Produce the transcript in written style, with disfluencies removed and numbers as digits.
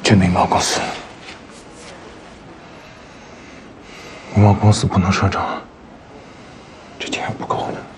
去民贸公司。民贸公司不能赊账，这钱还不够呢。